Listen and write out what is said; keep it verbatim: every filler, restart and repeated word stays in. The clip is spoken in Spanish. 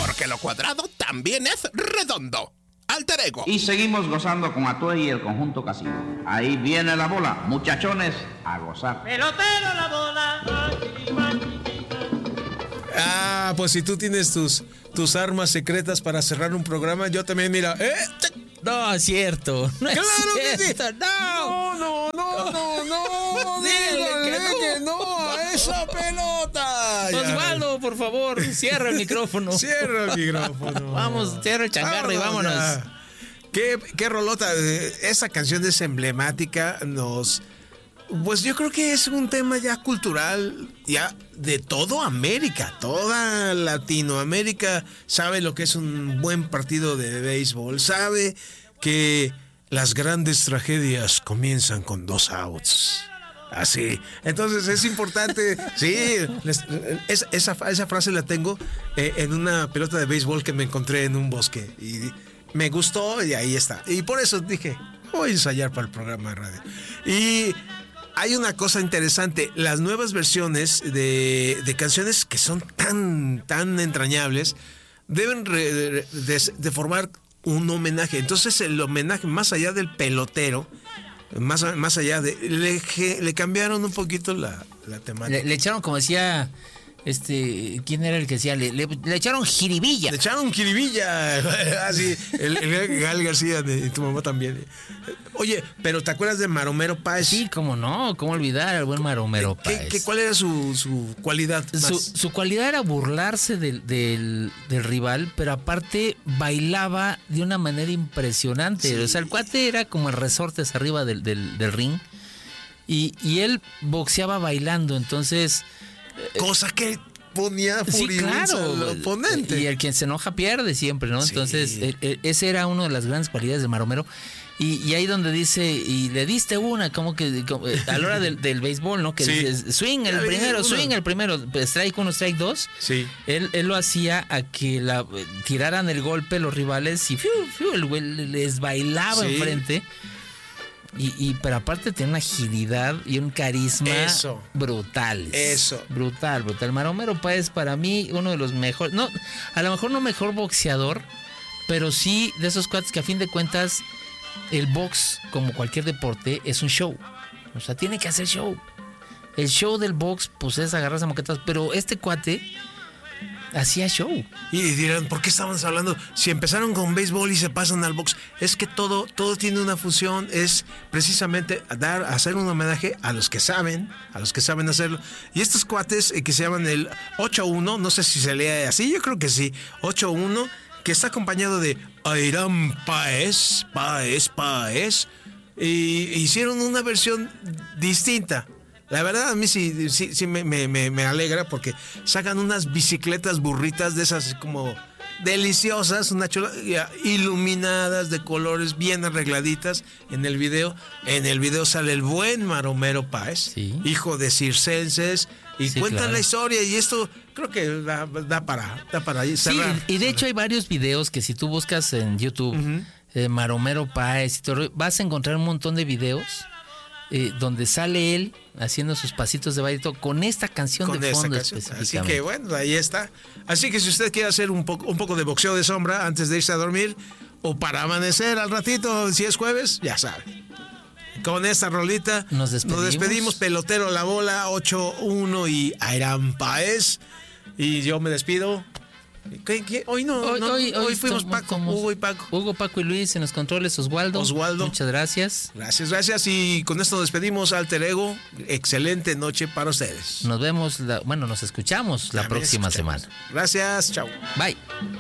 Porque lo cuadrado también es redondo. Alter Ego. Y seguimos gozando con Atuey y el conjunto Casino. Ahí viene la bola, muchachones, a gozar. Pelotero la bola. Ah, pues si tú tienes tus, tus armas secretas para cerrar un programa, yo también, mira, ¿eh? No, es cierto. No ¡Claro es que sí! cierto, no. No, no, no, no, no. Dígale que no. que no a esa pelota. Osvaldo, por favor, cierra el micrófono. Cierra el micrófono. Vamos, cierra el changarro y vámonos. Ya. ¿Qué, qué rolota? Esa canción es emblemática. Nos... Pues yo creo que es un tema ya cultural, ya de toda América, toda Latinoamérica sabe lo que es un buen partido de béisbol, sabe que las grandes tragedias comienzan con dos outs. Así, entonces es importante, sí, les, es, esa, esa frase la tengo eh, en una pelota de béisbol que me encontré en un bosque y me gustó y ahí está. Y por eso dije, voy a ensayar para el programa de radio. Y hay una cosa interesante, las nuevas versiones de, de canciones que son tan, tan entrañables deben re, de, de, de formar un homenaje. Entonces el homenaje, más allá del pelotero, más, más allá de... Le, le cambiaron un poquito la, la temática. Le, le echaron, como decía... Este, ¿quién era el que decía? Le, le, le echaron jiribilla. Le echaron jiribilla. Así, el, el Gal García y tu mamá también. Oye, pero ¿te acuerdas de Maromero Páez? Sí, cómo no, cómo olvidar al buen Maromero Páez. ¿Qué, qué, ¿Cuál era su, su cualidad más? Su, su cualidad era burlarse del, del, del rival, pero aparte bailaba de una manera impresionante. Sí. O sea, el cuate era como el resortes arriba del, del, del ring y, y él boxeaba bailando, entonces... Cosa que ponía sí, furioso claro. al oponente. Y el quien se enoja pierde siempre, ¿no? Sí. Entonces, eh, eh, ese era una de las grandes cualidades de Maromero. Y, y ahí donde dice, y le diste una, como que como, a la hora del, del béisbol, ¿no? Que sí. dices, swing el ya primero, swing el primero, strike uno, strike dos. Sí. Él, él lo hacía a que la, tiraran el golpe los rivales y fiu, fiu, el güey les bailaba sí. enfrente. Y, y pero aparte tiene una agilidad y un carisma Eso. brutales. Eso. Brutal, brutal. Maromero Páez para mí uno de los mejores, no, a lo mejor no mejor boxeador, pero sí de esos cuates que a fin de cuentas el box, como cualquier deporte, es un show. O sea, tiene que hacer show. El show del box, pues es agarrarse a moquetas, pero este cuate hacía show. Y dirán, ¿por qué estamos hablando? Si empezaron con béisbol y se pasan al box, es que todo, todo tiene una función, es precisamente dar, hacer un homenaje a los que saben, a los que saben hacerlo. Y estos cuates eh, que se llaman el ocho uno, no sé si se lee así, yo creo que sí, ocho uno, que está acompañado de Airán Páez, Páez, Páez, y hicieron una versión distinta. La verdad a mí sí, sí, sí me, me, me alegra porque sacan unas bicicletas burritas de esas como deliciosas, una chula, iluminadas de colores bien arregladitas en el video. En el video sale el buen Maromero Páez, sí. hijo de circenses, y sí, cuentan claro. la historia y esto creo que da, da para da para cerrar. Sí, y de hecho hay varios videos que si tú buscas en YouTube, uh-huh. eh, Maromero Páez, vas a encontrar un montón de videos. Eh, donde sale él haciendo sus pasitos de baile con esta canción con de fondo canción. específicamente. Así que bueno, ahí está. Así que si usted quiere hacer un poco, un poco de boxeo de sombra antes de irse a dormir o para amanecer al ratito, si es jueves, ya sabe. Con esta rolita nos despedimos, nos despedimos Pelotero la bola, ocho uno y Airán Páez. Y yo me despido. ¿Qué, qué? Hoy no, hoy, no, hoy, hoy, hoy fuimos Paco, Hugo y Paco. Hugo, Paco y Luis en los controles, Osvaldo. Osvaldo. Muchas gracias. Gracias, gracias. Y con esto nos despedimos, Alter Ego. Excelente noche para ustedes. Nos vemos, la, bueno, nos escuchamos la También próxima escuchamos. semana. Gracias, chao. Bye.